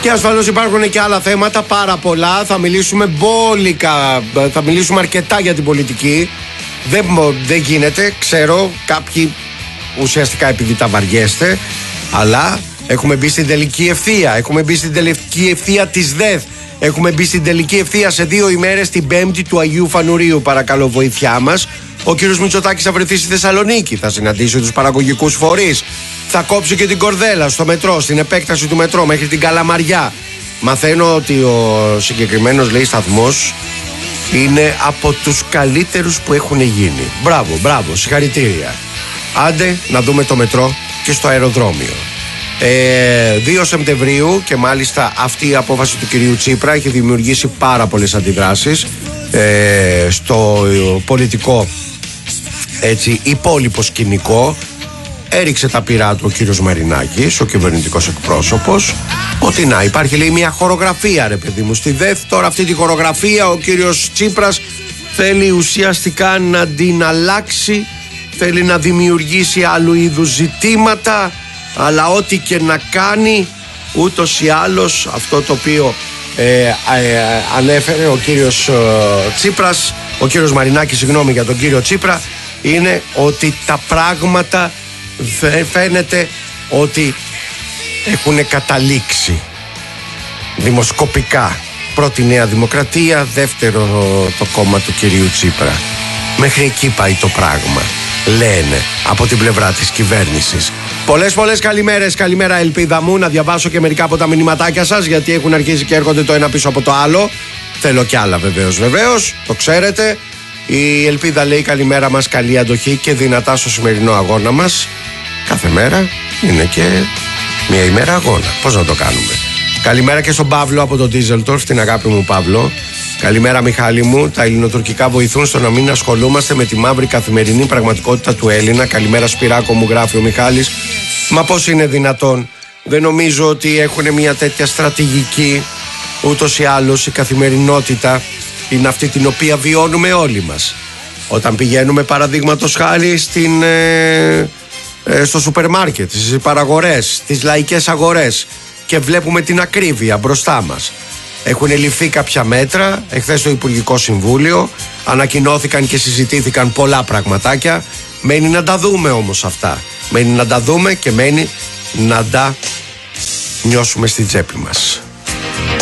Και ασφαλώς υπάρχουν και άλλα θέματα, πάρα πολλά. Θα μιλήσουμε μπόλικα, θα μιλήσουμε αρκετά για την πολιτική. Δεν γίνεται, ξέρω, κάποιοι ουσιαστικά επειδή τα βαριέστε, αλλά έχουμε μπει στην τελική ευθεία. Έχουμε μπει στην τελική ευθεία της ΔΕΘ. Έχουμε μπει στην τελική ευθεία σε 2 ημέρες, την 5η του Αγίου Φανουρίου. Παρακαλώ, βοήθειά μας. Ο κύριος Μητσοτάκης θα βρεθεί στη Θεσσαλονίκη. Θα συναντήσει τους παραγωγικούς φορείς. Θα κόψει και την κορδέλα στο μετρό, στην επέκταση του μετρό μέχρι την Καλαμαριά. Μαθαίνω ότι ο συγκεκριμένος, λέει, σταθμός είναι από τους καλύτερους που έχουν γίνει. Μπράβο, συγχαρητήρια. Άντε να δούμε το μετρό και στο αεροδρόμιο. 2 Σεπτεμβρίου και μάλιστα αυτή η απόφαση του κυρίου Τσίπρα έχει δημιουργήσει πάρα πολλές αντιδράσεις στο πολιτικό υπόλοιπο σκηνικό. Έριξε τα πυρά του ο κύριος Μαρινάκης, ο κυβερνητικός εκπρόσωπος, ότι να υπάρχει, λέει, μια χορογραφία, ρε παιδί μου, στη ΔΕΘ. Τώρα αυτή τη χορογραφία ο κύριος Τσίπρας θέλει ουσιαστικά να την αλλάξει, θέλει να δημιουργήσει άλλου είδους ζητήματα, αλλά ό,τι και να κάνει, ούτως ή άλλως αυτό το οποίο ανέφερε ο κύριος Τσίπρας, ο κύριος Μαρινάκης, συγγνώμη για τον κύριο Τσίπρα, είναι ότι τα πράγματα φαίνεται ότι έχουν καταλήξει δημοσκοπικά. Πρώτη Νέα Δημοκρατία, δεύτερο το κόμμα του κυρίου Τσίπρα. Μέχρι εκεί πάει το πράγμα, λένε από την πλευρά της κυβέρνησης. Πολλές καλημέρες, καλημέρα ελπίδα μου. Να διαβάσω και μερικά από τα μηνυματάκια σας, γιατί έχουν αρχίσει και έρχονται το ένα πίσω από το άλλο. Θέλω κι άλλα βεβαίως, το ξέρετε. Η Ελπίδα λέει καλημέρα μας, καλή αντοχή και δυνατά στο σημερινό αγώνα μας. Κάθε μέρα είναι και μια ημέρα αγώνα. Πώς να το κάνουμε. Καλημέρα και στον Παύλο από το Ντίζελτορφ, την αγάπη μου Παύλο. Καλημέρα Μιχάλη μου. Τα ελληνοτουρκικά βοηθούν στο να μην ασχολούμαστε με τη μαύρη καθημερινή πραγματικότητα του Έλληνα. Καλημέρα Σπυράκο μου, γράφει ο Μιχάλης. Μα πώς είναι δυνατόν. Δεν νομίζω ότι έχουν μια τέτοια στρατηγική. Ούτως ή άλλως η καθημερινότητα είναι αυτή την οποία βιώνουμε όλοι μας. Όταν πηγαίνουμε παραδείγματος χάρη στο σούπερ μάρκετ, στις παραγορές, στις λαϊκές αγορές και βλέπουμε την ακρίβεια μπροστά μας. Έχουν ληφθεί κάποια μέτρα, εχθές στο Υπουργικό Συμβούλιο ανακοινώθηκαν και συζητήθηκαν πολλά πραγματάκια. Μένει να τα δούμε όμως αυτά. Μένει να τα δούμε και μένει να τα νιώσουμε στην τσέπη μας.